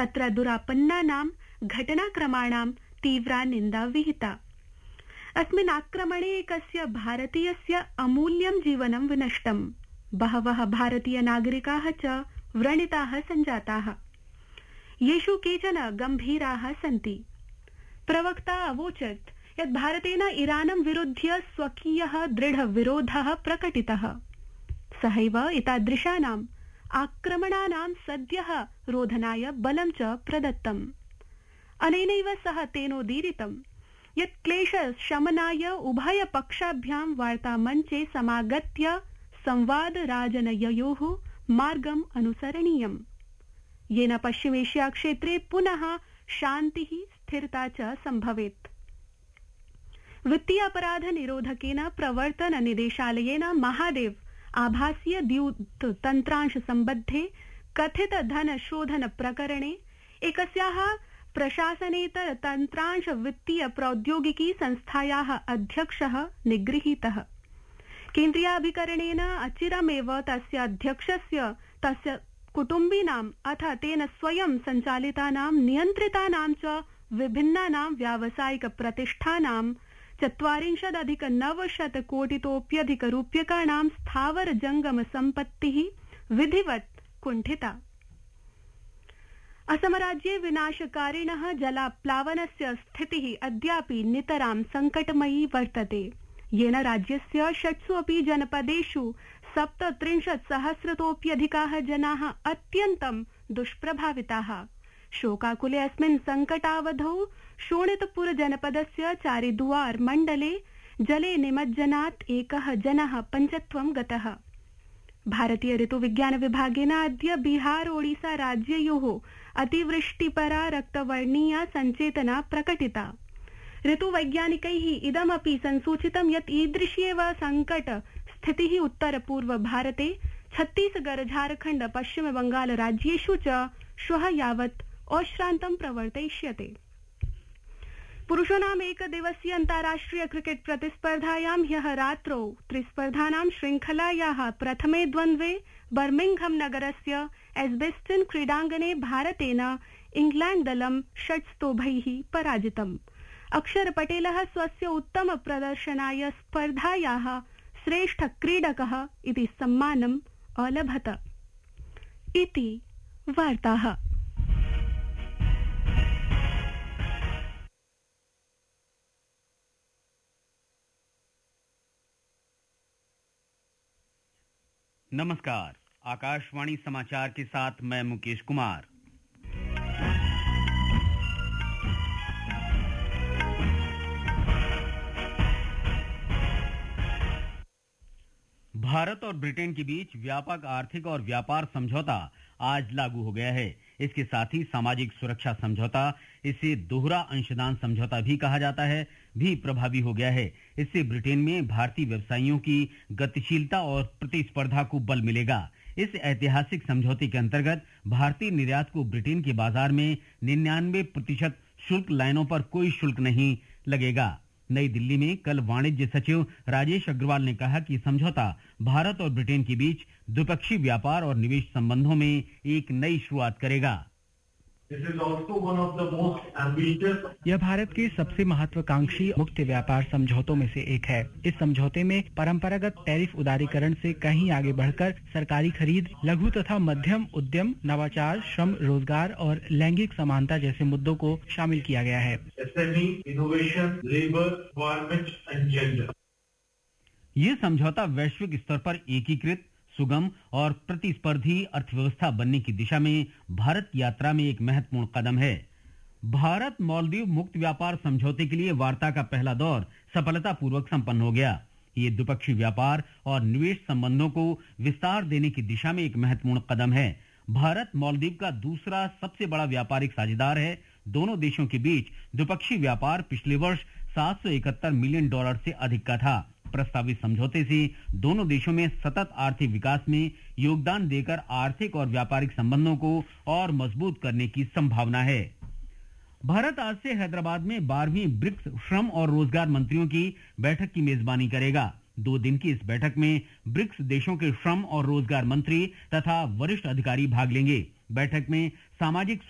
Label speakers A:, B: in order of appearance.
A: तत्र दुरापन्नानां घटनाक्रमाणां तीव्रा निन्दा विहिता। अस्मिन् आक्रमणे एकस्य भारतीयस्य अमूल्यं जीवनं विनष्टम्। बहवः भारतीय नागरिकाः च व्रणिताः सञ्जाताः, येषु केचन गम्भीराः सन्ति। प्रवक्ता अवोचत् यत् भारतेन ईरानं विरुध्य स्वकीयः दृढविरोधः प्रकटितः। सहैव एतादृशानाम् आक्रमणानां सद्यः रोधनाय बलं च प्रदत्तम्। अनेनैव सह तेनोदीरितम् यत् क्लेशशमनाय उभयपक्षाभ्यां वार्तामञ्चे समागत्य संवादराजनययोः मार्गम् अनुसरणीयम्, येन पश्चिमेशिया क्षेत्रे पुनः शान्तिः स्थिरता च सम्भवेत्। वित्तीय अपराध निरोधकेन प्रवर्तन निदेशालयेन महादेव आभासीय द्यूत तन्त्रांश सम्बद्धे कथित धन शोधन प्रकरणे एकस्याः प्रशासनेतर तन्त्रांश वित्तीय प्रौद्योगिकी संस्थायाः अध्यक्षः निगृहीतः। केन्द्रीयाभिकरणेन अचिरमेव तस्य अध्यक्षस्य, तस्य कुटुम्बिनाम् अथ तेन स्वयं सञ्चालितानां नियन्त्रितानां च विभिन्नानां व्यावसायिक प्रतिष्ठानां 40,900 कोटितोप्यधिक रूप्यकाणां स्थावर जंगम सम्पत्तिः विधिवत् कुण्ठिता। असमराज्ये विनाशकारिणः जलाप्लावनस्य स्थितिः अद्यापि नितरां सङ्कटमयी वर्तते, येन राज्यस्य 6 अपि जनपदेषु 37,000तोप्यधिकाः जनाः अत्यन्तं दुष्प्रभाविताः। शोकाकुले अस्मिन् सङ्कटावधौ शोणितपुर जनपदस्य चारिदुआर मण्डले जले निमज्जनात् एकः जनः पञ्चत्वं गतः। भारतीय ऋतुविज्ञान विभागेन अद्य बिहार ओडिसा राज्ययोः अतिवृष्टिपरा रक्तवर्णीया सञ्चेतना प्रकटिता। ऋतुवैज्ञानिकैः इदमपि संसूचितं यत् ईदृशी एव सङ्कट स्थितिः उत्तरपूर्व भारते छत्तीसगढ़, झारखण्ड, पश्चिम बंगाल राज्येषु च श्वः यावत् अश्रान्तं प्रवर्तयिष्यते। पुरुषाणाम् एकदिवसीय अन्ताराष्ट्रिय क्रिकेट प्रतिस्पर्धायां ह्यः रात्रौ त्रिस्पर्धानां श्रृंखलायाः प्रथमे द्वन्द्वे बर्मिंघम नगरस्य एस्बेस्टन क्रीडाङ्गणे भारतेन इंग्लैण्ड दलं 6 पराजितम्। अक्षर पटेलः स्वस्य उत्तम प्रदर्शनाय स्पर्धायाः श्रेष्ठ क्रीडकः इति सम्मानम् अलभत। इति वार्ताः।
B: नमस्कार, आकाशवाणी समाचार के साथ मैं मुकेश कुमार। भारत और ब्रिटेन के बीच व्यापक आर्थिक और व्यापार समझौता आज लागू हो गया है। इसके साथ ही सामाजिक सुरक्षा समझौता, इसे दोहरा अंशदान समझौता भी कहा जाता है, भी प्रभावी हो गया है। इससे ब्रिटेन में भारतीय व्यवसायियों की गतिशीलता और प्रतिस्पर्धा को बल मिलेगा। इस ऐतिहासिक समझौते के अंतर्गत भारतीय निर्यात को ब्रिटेन के बाजार में 99% शुल्क लाइनों पर कोई शुल्क नहीं लगेगा। नई दिल्ली में कल वाणिज्य सचिव राजेश अग्रवाल ने कहा कि समझौता भारत और ब्रिटेन के बीच द्विपक्षीय व्यापार और निवेश संबंधों में एक नई शुरुआत करेगा।
C: यह भारत के सबसे महत्वाकांक्षी मुक्त व्यापार समझौतों में से एक है। इस समझौते में परंपरागत टैरिफ उदारीकरण से कहीं आगे बढ़कर सरकारी खरीद, लघु तथा मध्यम उद्यम, नवाचार, श्रम, रोजगार और लैंगिक समानता जैसे मुद्दों को शामिल किया गया है।
B: ये समझौता वैश्विक स्तर पर एकीकृत, सुगम और प्रतिस्पर्धी अर्थव्यवस्था बनने की दिशा में भारत की यात्रा में एक महत्वपूर्ण कदम है। भारत मालदीव मुक्त व्यापार समझौते के लिए वार्ता का पहला दौर सफलतापूर्वक संपन्न हो गया। ये द्विपक्षीय व्यापार और निवेश संबंधों को विस्तार देने की दिशा में एक महत्वपूर्ण कदम है। भारत मालदीव का दूसरा सबसे बड़ा व्यापारिक साझेदार है। दोनों देशों के बीच द्विपक्षीय व्यापार पिछले वर्ष $771 मिलियन से अधिक का था। प्रस्तावित समझौते से दोनों देशों में सतत आर्थिक विकास में योगदान देकर आर्थिक और व्यापारिक संबंधों को और मजबूत करने की संभावना है। भारत आज से हैदराबाद में 12वीं ब्रिक्स श्रम और रोजगार मंत्रियों की बैठक की मेजबानी करेगा। 2 दिन की इस बैठक में ब्रिक्स देशों के श्रम और रोजगार मंत्री तथा वरिष्ठ अधिकारी भाग लेंगे। बैठक में सामाजिक